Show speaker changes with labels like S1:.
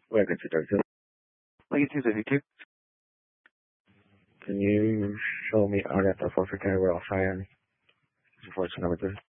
S1: Welcome to Doctor.
S2: Please use it.
S1: Can you show me out at the 450 Royal Fire? Unfortunately, number 3.